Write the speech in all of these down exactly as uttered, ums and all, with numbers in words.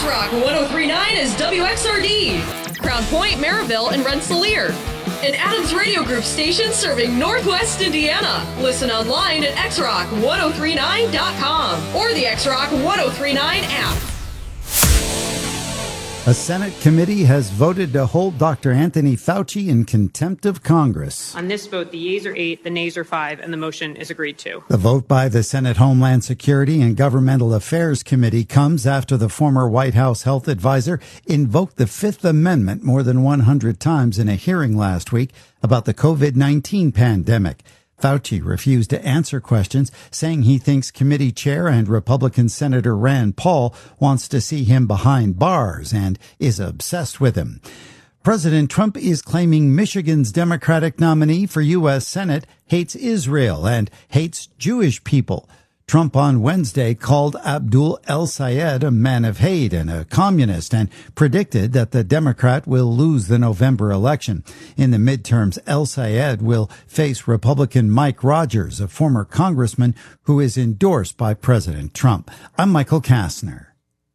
X-Rock one oh three point nine is W X R D, Crown Point, Maryville, and Rensselaer. An Adams Radio Group station serving Northwest Indiana. Listen online at x rock one oh three nine dot com or the X-Rock one oh three point nine app. A Senate committee has voted to hold Doctor Anthony Fauci in contempt of Congress. On this vote, the yeas are eight, the nays are five, and the motion is agreed to. The vote by the Senate Homeland Security and Governmental Affairs Committee comes after the former White House health advisor invoked the Fifth Amendment more than one hundred times in a hearing last week about the covid nineteen pandemic. Fauci refused to answer questions, saying he thinks committee chair and Republican Senator Rand Paul wants to see him behind bars and is obsessed with him. President Trump is claiming Michigan's Democratic nominee for U S Senate hates Israel and hates Jewish people. Trump on Wednesday called Abdul El-Sayed a man of hate and a communist and predicted that the Democrat will lose the November election. In the midterms, El-Sayed will face Republican Mike Rogers, a former congressman who is endorsed by President Trump. I'm Michael Kastner.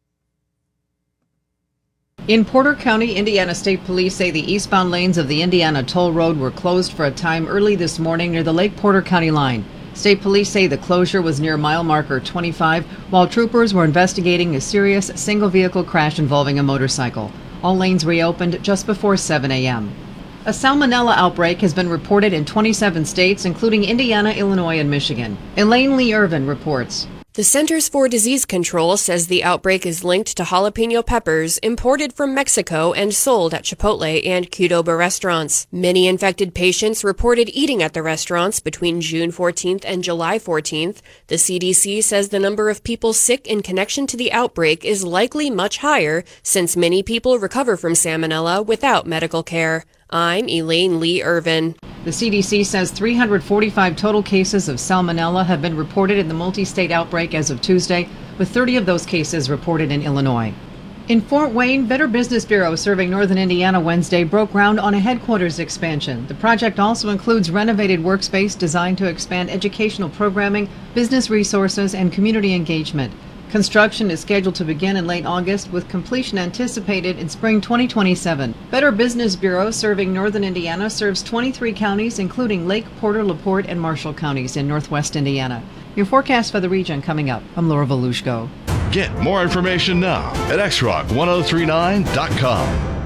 In Porter County, Indiana State Police say the eastbound lanes of the Indiana Toll Road were closed for a time early this morning near the Lake Porter County line. State police say the closure was near mile marker twenty-five, while troopers were investigating a serious single-vehicle crash involving a motorcycle. All lanes reopened just before seven a.m. A salmonella outbreak has been reported in twenty-seven states, including Indiana, Illinois, and Michigan. Elaine Lee Irvin reports. The Centers for Disease Control says the outbreak is linked to jalapeno peppers imported from Mexico and sold at Chipotle and Qdoba restaurants. Many infected patients reported eating at the restaurants between June fourteenth and July fourteenth. The C D C says the number of people sick in connection to the outbreak is likely much higher since many people recover from salmonella without medical care. I'm Elaine Lee Irvin. The C D C says three hundred forty-five total cases of salmonella have been reported in the multi-state outbreak as of Tuesday, with thirty of those cases reported in Illinois. In Fort Wayne, Better Business Bureau serving northern Indiana Wednesday broke ground on a headquarters expansion. The project also includes renovated workspace designed to expand educational programming, business resources, and community engagement. Construction is scheduled to begin in late August, with completion anticipated in spring twenty twenty-seven. Better Business Bureau, serving northern Indiana, serves twenty-three counties, including Lake, Porter, LaPorte, and Marshall counties in northwest Indiana. Your forecast for the region coming up. I'm Laura Volushko. Get more information now at x rock one oh three nine dot com.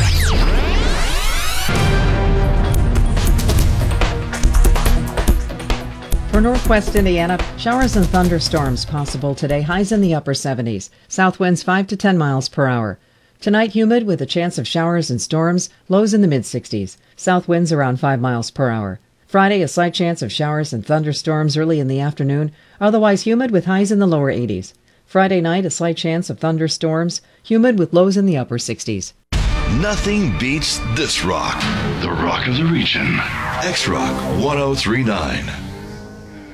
For northwest Indiana, showers and thunderstorms possible today, highs in the upper seventies. South winds five to ten miles per hour. Tonight, humid with a chance of showers and storms, lows in the mid-sixties. South winds around five miles per hour. Friday, a slight chance of showers and thunderstorms early in the afternoon, otherwise humid with highs in the lower eighties. Friday night, a slight chance of thunderstorms, humid with lows in the upper sixties. Nothing beats this rock, the rock of the region. X-Rock one oh three point nine.